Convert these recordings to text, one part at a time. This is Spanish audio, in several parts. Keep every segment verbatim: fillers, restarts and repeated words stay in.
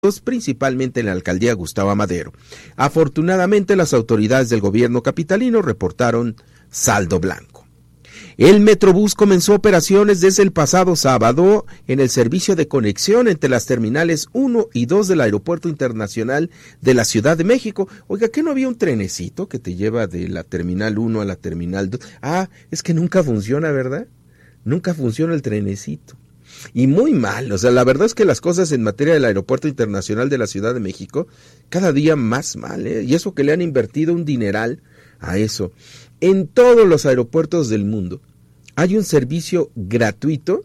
principalmente en la alcaldía Gustavo Amadero. Afortunadamente, las autoridades del gobierno capitalino reportaron saldo blanco. El Metrobús comenzó operaciones desde el pasado sábado en el servicio de conexión entre las terminales uno y dos del Aeropuerto Internacional de la Ciudad de México. Oiga, ¿qué no había un trenecito que te lleva de la terminal uno a la terminal dos? Ah, es que nunca funciona, ¿verdad? Nunca funciona el trenecito. Y muy mal, o sea, la verdad es que las cosas en materia del Aeropuerto Internacional de la Ciudad de México, cada día más mal, ¿eh? Y eso que le han invertido un dineral a eso. En todos los aeropuertos del mundo hay un servicio gratuito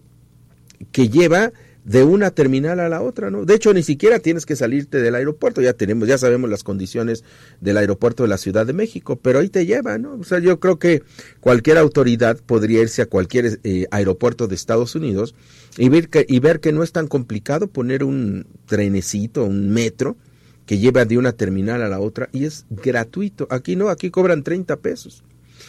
que lleva de una terminal a la otra, ¿no? De hecho, ni siquiera tienes que salirte del aeropuerto, ya tenemos, ya sabemos las condiciones del aeropuerto de la Ciudad de México, pero ahí te lleva, ¿no? O sea, yo creo que cualquier autoridad podría irse a cualquier eh, aeropuerto de Estados Unidos y ver, que, y ver que no es tan complicado poner un trenecito, un metro, que lleva de una terminal a la otra y es gratuito. Aquí no, aquí cobran treinta pesos.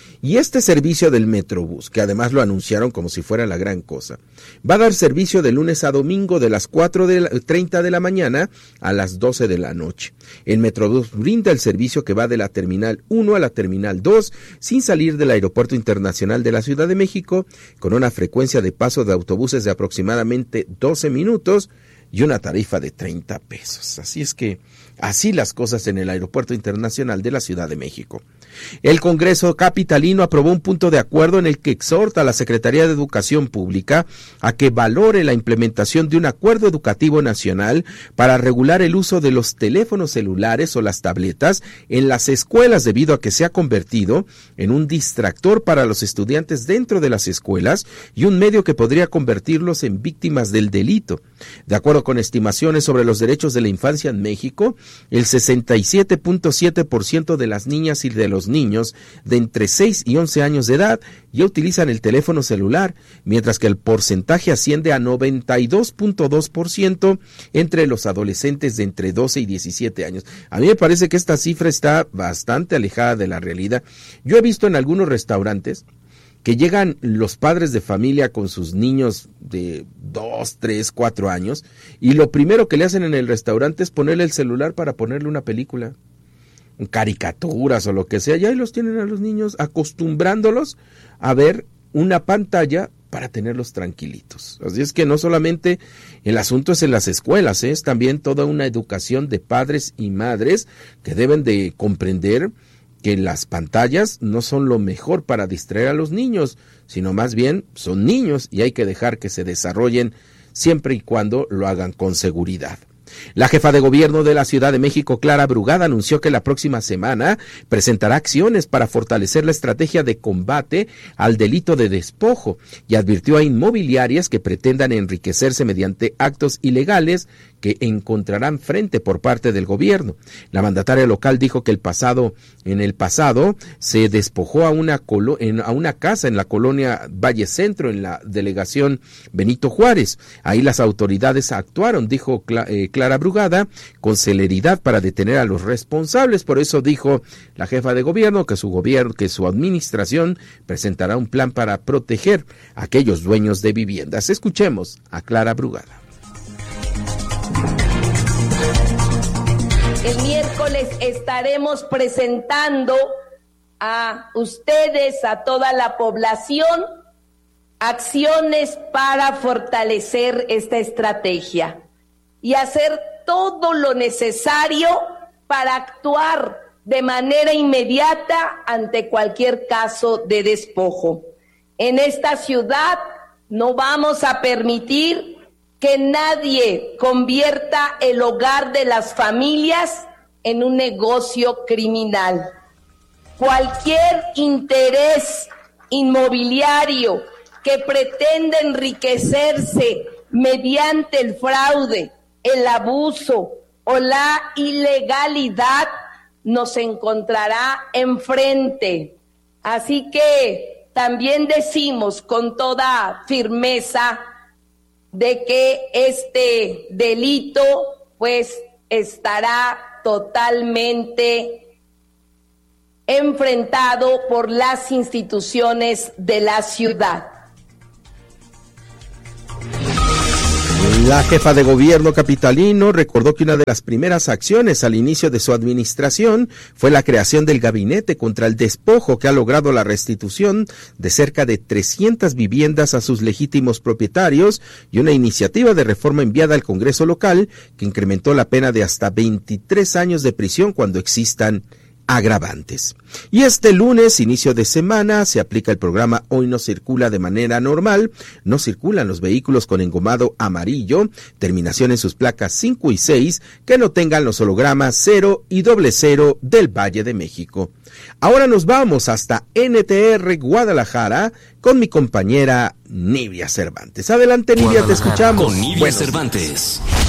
Y este servicio del Metrobús, que además lo anunciaron como si fuera la gran cosa, va a dar servicio de lunes a domingo de las cuatro treinta de la mañana a las doce de la noche. El Metrobús brinda el servicio que va de la terminal uno a la terminal dos sin salir del Aeropuerto Internacional de la Ciudad de México, con una frecuencia de paso de autobuses de aproximadamente doce minutos y una tarifa de treinta pesos. Así es que así las cosas en el Aeropuerto Internacional de la Ciudad de México. El Congreso capitalino aprobó un punto de acuerdo en el que exhorta a la Secretaría de Educación Pública a que valore la implementación de un acuerdo educativo nacional para regular el uso de los teléfonos celulares o las tabletas en las escuelas, debido a que se ha convertido en un distractor para los estudiantes dentro de las escuelas y un medio que podría convertirlos en víctimas del delito. De acuerdo con estimaciones sobre los derechos de la infancia en México, el sesenta y siete punto siete por ciento de las niñas y de los niños de entre seis y once años de edad ya utilizan el teléfono celular, mientras que el porcentaje asciende a noventa y dos punto dos por ciento entre los adolescentes de entre doce y diecisiete años. A mí me parece que esta cifra está bastante alejada de la realidad. Yo he visto en algunos restaurantes que llegan los padres de familia con sus niños de dos, tres, cuatro años y lo primero que le hacen en el restaurante es ponerle el celular para ponerle una película, caricaturas o lo que sea, y ahí los tienen a los niños acostumbrándolos a ver una pantalla para tenerlos tranquilitos. Así es que no solamente el asunto es en las escuelas, ¿eh? Es también toda una educación de padres y madres que deben de comprender que las pantallas no son lo mejor para distraer a los niños, sino más bien son niños y hay que dejar que se desarrollen siempre y cuando lo hagan con seguridad. La jefa de gobierno de la Ciudad de México, Clara Brugada, anunció que la próxima semana presentará acciones para fortalecer la estrategia de combate al delito de despojo y advirtió a inmobiliarias que pretendan enriquecerse mediante actos ilegales que encontrarán frente por parte del gobierno. La mandataria local dijo que el pasado, en el pasado se despojó a una, colo, en, a una casa en la colonia Valle Centro, en la delegación Benito Juárez. Ahí las autoridades actuaron, dijo Cla, eh, Clara Brugada, con celeridad para detener a los responsables. Por eso dijo la jefa de gobierno que su gobierno, que su administración presentará un plan para proteger a aquellos dueños de viviendas. Escuchemos a Clara Brugada. El miércoles estaremos presentando a ustedes, a toda la población, acciones para fortalecer esta estrategia y hacer todo lo necesario para actuar de manera inmediata ante cualquier caso de despojo. En esta ciudad no vamos a permitir que nadie convierta el hogar de las familias en un negocio criminal. Cualquier interés inmobiliario que pretenda enriquecerse mediante el fraude, el abuso o la ilegalidad nos encontrará enfrente. Así que también decimos con toda firmeza de que este delito pues estará totalmente enfrentado por las instituciones de la ciudad. La jefa de gobierno capitalino recordó que una de las primeras acciones al inicio de su administración fue la creación del gabinete contra el despojo, que ha logrado la restitución de cerca de trescientas viviendas a sus legítimos propietarios, y una iniciativa de reforma enviada al Congreso local que incrementó la pena de hasta veintitrés años de prisión cuando existan agravantes. Y este lunes, inicio de semana, se aplica el programa Hoy no circula de manera normal. No circulan los vehículos con engomado amarillo, terminación en sus placas cinco y seis, que no tengan los hologramas cero y doble cero del Valle de México. Ahora nos vamos hasta N T R Guadalajara con mi compañera Nivia Cervantes. Adelante, Nivia, te escuchamos. Con Nivia Buenos Cervantes. días.